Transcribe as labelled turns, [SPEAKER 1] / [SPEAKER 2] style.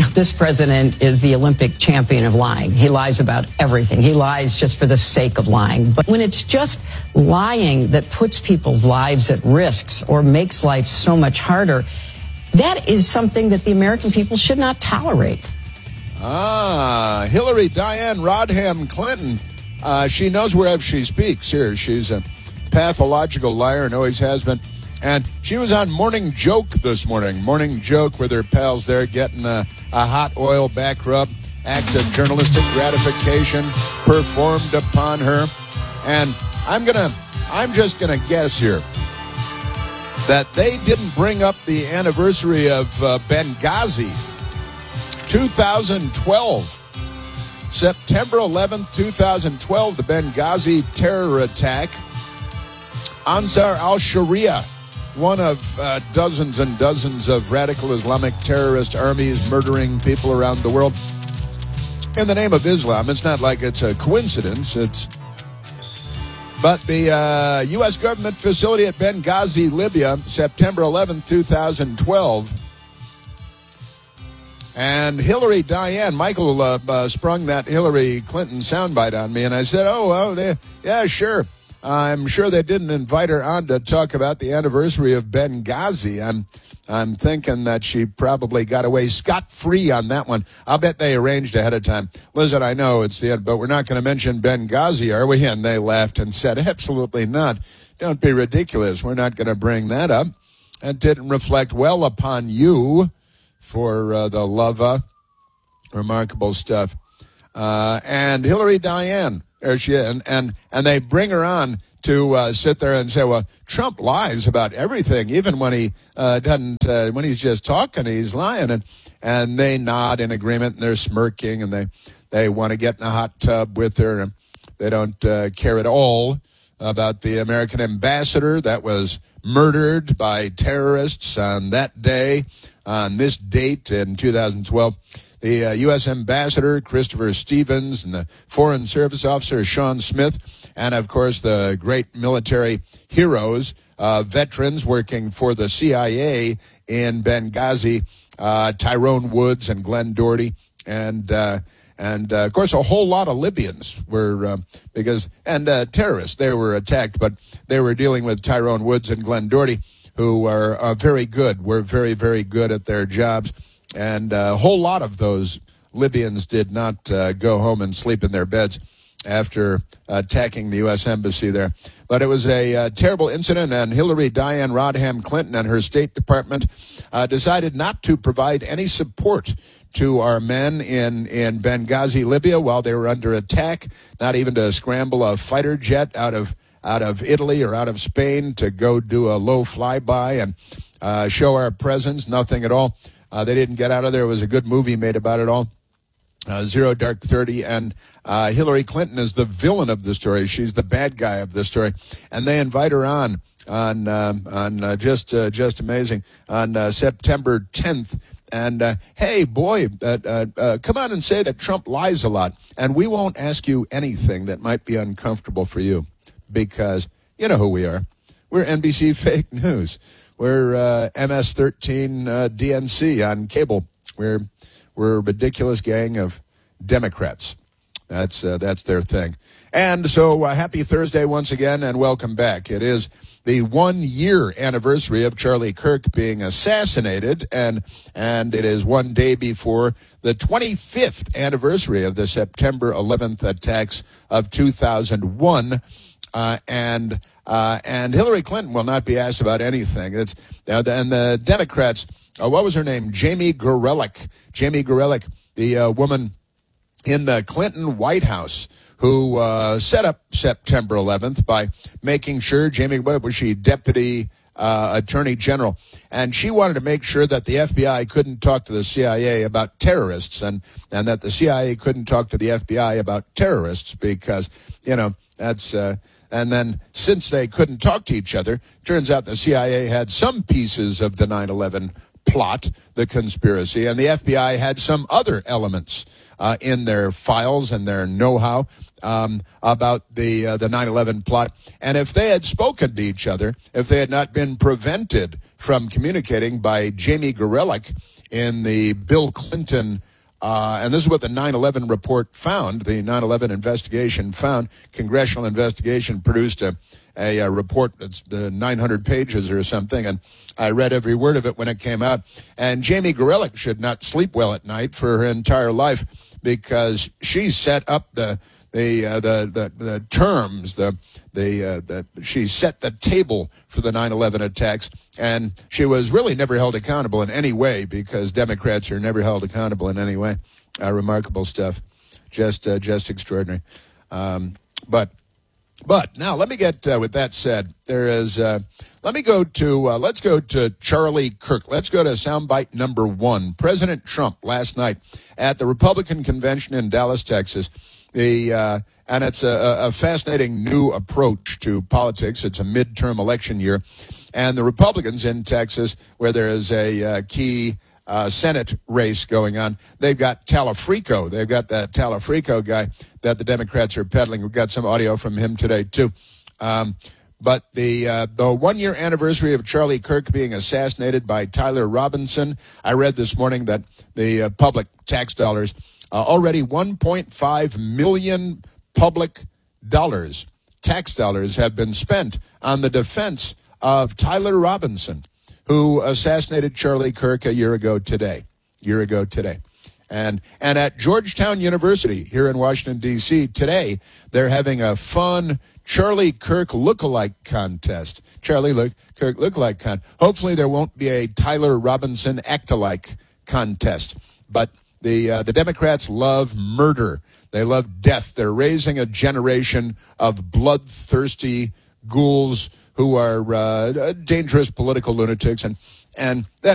[SPEAKER 1] this president is the Olympic champion of lying. He lies about everything. He lies just for the sake of lying. But when it's just lying that puts people's lives at risk or makes life so much harder, that is something that the American people should not tolerate.
[SPEAKER 2] Hillary Diane Rodham Clinton. She knows wherever she speaks here. She's a pathological liar and always has been. And she was on Morning Joke this morning. Morning Joke with her pals there getting a hot oil back rub, act of journalistic gratification performed upon her. And I'm just gonna guess here that they didn't bring up the anniversary of Benghazi, 2012. September 11th, 2012, the Benghazi terror attack. Ansar al-Sharia, one of dozens and dozens of radical Islamic terrorist armies murdering people around the world in the name of Islam. It's not like it's a coincidence. But the U.S. government facility at Benghazi, Libya, September 11th, 2012. And Hillary Diane, Michael sprung that Hillary Clinton soundbite on me, and I said, yeah, sure. I'm sure they didn't invite her on to talk about the anniversary of Benghazi. I'm thinking that she probably got away scot-free on that one. I'll bet they arranged ahead of time. Listen, I know it's the end, but we're not going to mention Benghazi, are we? And they laughed and said, absolutely not. Don't be ridiculous. We're not going to bring that up. That didn't reflect well upon you for the love of remarkable stuff. And Hillary Diane, there she is, and they bring her on to sit there and say, well, Trump lies about everything, even when he doesn't, when he's just talking, he's lying. And they nod in agreement, and they're smirking, and they want to get in a hot tub with her, and they don't care at all about the American ambassador that was murdered by terrorists on that day, on this date in 2012. The U.S. Ambassador, Christopher Stevens, and the Foreign Service Officer, Sean Smith, and, of course, the great military heroes, veterans working for the CIA in Benghazi, Tyrone Woods and Glenn Doherty, and of course, a whole lot of Libyans were, terrorists, they were attacked, but they were dealing with Tyrone Woods and Glenn Doherty, who are very good, were very, very good at their jobs. And a whole lot of those Libyans did not go home and sleep in their beds after attacking the U.S. Embassy there. But it was a terrible incident, and Hillary Diane Rodham Clinton and her State Department decided not to provide any support to our men in Benghazi, Libya, while they were under attack, not even to scramble a fighter jet out of Italy or out of Spain to go do a low flyby and show our presence, nothing at all. They didn't get out of there. It was a good movie made about it all. Zero Dark 30, and Hillary Clinton is the villain of the story. She's the bad guy of the story. And they invite her on just amazing, on September 10th. And, hey, boy, come on and say that Trump lies a lot. And we won't ask you anything that might be uncomfortable for you, because you know who we are. We're NBC Fake News. We're MS-13 DNC on cable. We're a ridiculous gang of Democrats. That's their thing. And so happy Thursday once again, and welcome back. It is the 1-year anniversary of Charlie Kirk being assassinated, and it is one day before the 25th anniversary of the September 11th attacks of 2001. And Hillary Clinton will not be asked about anything. And the Democrats, what was her name? Jamie Gorelick. Jamie Gorelick, the woman in the Clinton White House who set up September 11th by making sure, what was she, Deputy Attorney General, and she wanted to make sure that the FBI couldn't talk to the CIA about terrorists, and that the CIA couldn't talk to the FBI about terrorists because, that's... And then, since they couldn't talk to each other, turns out the CIA had some pieces of the 9/11 plot, the conspiracy, and the FBI had some other elements in their files and their know-how about the 9/11 plot. And if they had spoken to each other, if they had not been prevented from communicating by Jamie Gorelick in the Bill Clinton, and this is what the 9/11 report found, the 9/11 investigation found, congressional investigation produced a report that's 900 pages or something, and I read every word of it when it came out. And Jamie Gorelick should not sleep well at night for her entire life because she set up the terms, she set the table for the 9/11 attacks, and she was really never held accountable in any way because Democrats are never held accountable in any way. Remarkable stuff, just extraordinary. But now let me get with that said, there is. Let's go to Charlie Kirk. Let's go to soundbite number 1. President Trump last night at the Republican convention in Dallas, Texas. And it's a fascinating new approach to politics. It's a midterm election year, and the Republicans in Texas, where there is a key Senate race going on, they've got Talafrico. They've got that Talafrico guy that the Democrats are peddling. We've got some audio from him today too. But the 1-year anniversary of Charlie Kirk being assassinated by Tyler Robinson, I read this morning that the public tax dollars, already 1.5 million public dollars, tax dollars, have been spent on the defense of Tyler Robinson, who assassinated Charlie Kirk a year ago today. And at Georgetown University here in Washington, D.C., today, they're having a fun Charlie Kirk lookalike contest. Charlie Kirk lookalike contest. Hopefully there won't be a Tyler Robinson act-alike contest. But the Democrats love murder. They love death. They're raising a generation of bloodthirsty ghouls who are dangerous political lunatics. And that